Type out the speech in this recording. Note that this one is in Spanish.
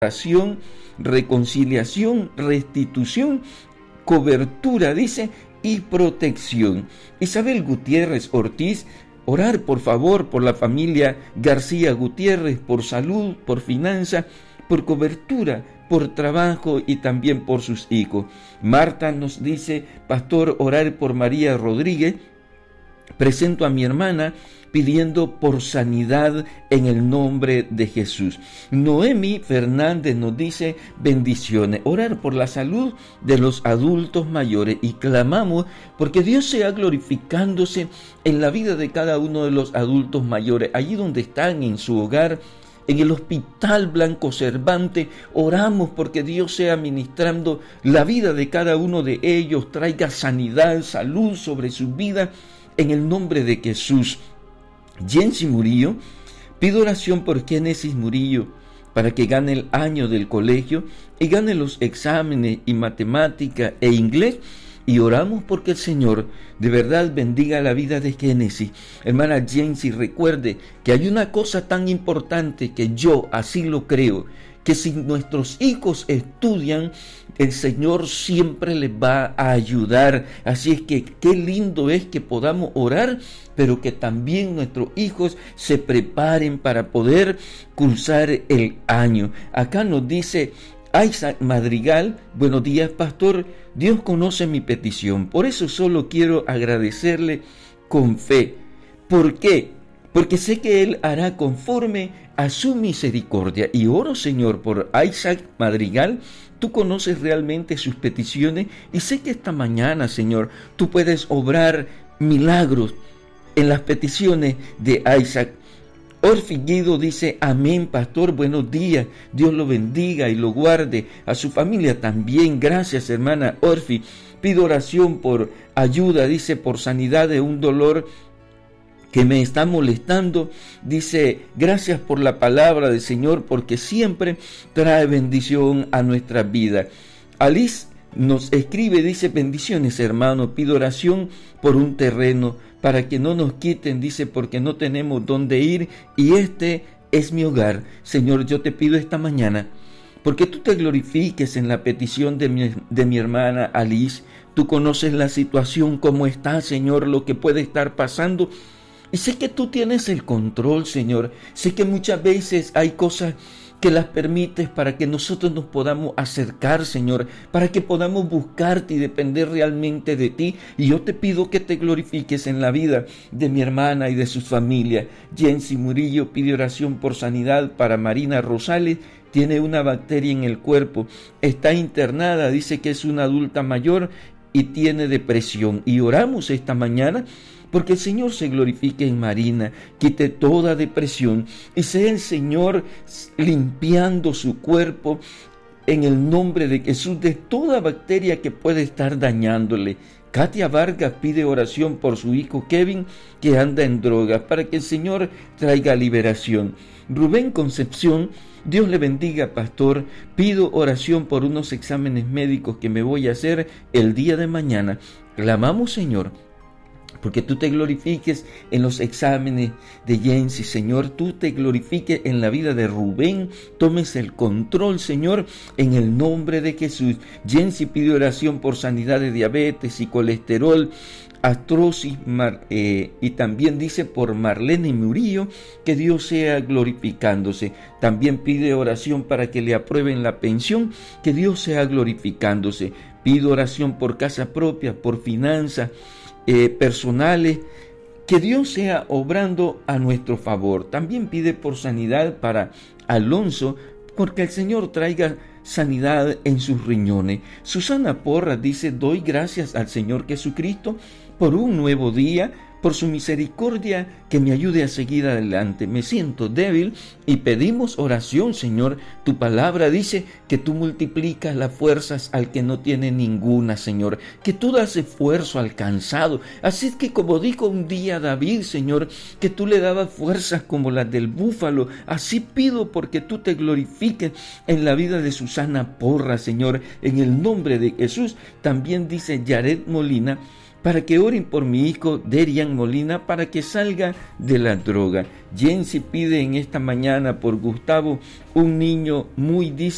restauración, reconciliación, restitución, cobertura, dice, y protección. Isabel Gutiérrez Ortiz, orar por favor por la familia García Gutiérrez, por salud, por finanza, por cobertura, por trabajo y también por sus hijos. Marta nos dice, pastor, orar por María Rodríguez. Presento a mi hermana pidiendo por sanidad en el nombre de Jesús. Noemi Fernández nos dice bendiciones, orar por la salud de los adultos mayores y clamamos porque Dios sea glorificándose en la vida de cada uno de los adultos mayores, allí donde están en su hogar, en el Hospital Blanco Cervantes. Oramos porque Dios sea ministrando la vida de cada uno de ellos, traiga sanidad, salud sobre su vida en el nombre de Jesús. Jensi Murillo, pido oración por Génesis Murillo para que gane el año del colegio y gane los exámenes y matemática e inglés, y oramos porque el Señor de verdad bendiga la vida de Génesis. Hermana Jensi, recuerde que hay una cosa tan importante que yo así lo creo, que si nuestros hijos estudian, el Señor siempre les va a ayudar. Así es que qué lindo es que podamos orar, pero que también nuestros hijos se preparen para poder cursar el año. Acá nos dice Isaac Madrigal, buenos días, pastor, Dios conoce mi petición, por eso solo quiero agradecerle con fe. ¿Por qué? Porque sé que Él hará conforme a su misericordia. Y oro, Señor, por Isaac Madrigal. Tú conoces realmente sus peticiones y sé que esta mañana, Señor, tú puedes obrar milagros en las peticiones de Isaac. Orfi Guido dice, amén, pastor, buenos días, Dios lo bendiga y lo guarde, a su familia también. Gracias, hermana Orfi. Pido oración por ayuda, dice, por sanidad de un dolor que me está molestando. Dice, gracias por la palabra del Señor, porque siempre trae bendición a nuestra vida. Alice nos escribe, dice, bendiciones, hermano, pido oración por un terreno para que no nos quiten, dice, porque no tenemos dónde ir y este es mi hogar. Señor, yo te pido esta mañana, porque tú te glorifiques en la petición de mi hermana Alice. Tú conoces la situación, cómo está, Señor, lo que puede estar pasando. Y sé que tú tienes el control, Señor. Sé que muchas veces hay cosas que las permites para que nosotros nos podamos acercar, Señor, para que podamos buscarte y depender realmente de ti. Y yo te pido que te glorifiques en la vida de mi hermana y de su familia. Jensi Murillo pide oración por sanidad para Marina Rosales. Tiene una bacteria en el cuerpo, está internada, dice que es una adulta mayor y tiene depresión. Y oramos esta mañana porque el Señor se glorifique en Marina, quite toda depresión y sea el Señor limpiando su cuerpo en el nombre de Jesús de toda bacteria que puede estar dañándole. Katia Vargas pide oración por su hijo Kevin, que anda en drogas, para que el Señor traiga liberación. Rubén Concepción, Dios le bendiga, pastor. Pido oración por unos exámenes médicos que me voy a hacer el día de mañana. Clamamos, Señor, porque tú te glorifiques en los exámenes de Jensi, Señor, tú te glorifiques en la vida de Rubén, tomes el control, Señor, en el nombre de Jesús. Jensi pide oración por sanidad de diabetes y colesterol, artrosis, y también dice por Marlene Murillo, que Dios sea glorificándose. También pide oración para que le aprueben la pensión, que Dios sea glorificándose. Pido oración por casa propia, por finanzas personales, que Dios sea obrando a nuestro favor. También pide por sanidad para Alonso, porque el Señor traiga sanidad en sus riñones. Susana Porras dice, doy gracias al Señor Jesucristo por un nuevo día, por su misericordia que me ayude a seguir adelante. Me siento débil y pedimos oración, Señor. Tu palabra dice que tú multiplicas las fuerzas al que no tiene ninguna, Señor, que tú das esfuerzo al cansado. Así es que, como dijo un día David, Señor, que tú le dabas fuerzas como las del búfalo, así pido porque tú te glorifiques en la vida de Susana Porras, Señor, en el nombre de Jesús. También dice Yaret Molina, para que oren por mi hijo Derian Molina para que salga de la droga. Jensi pide en esta mañana por Gustavo, un niño muy